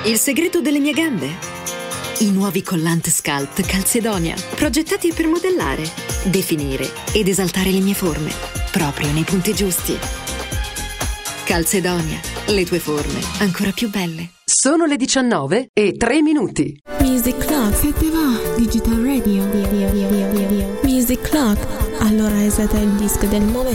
Il segreto delle mie gambe? I nuovi collant Sculpt Calzedonia, progettati per modellare, definire ed esaltare le mie forme, proprio nei punti giusti. Calzedonia, le tue forme ancora più belle. Sono le 19:03. Music Clock. Se te va, Digital Radio. Music Clock. Allora esate il disco del momento.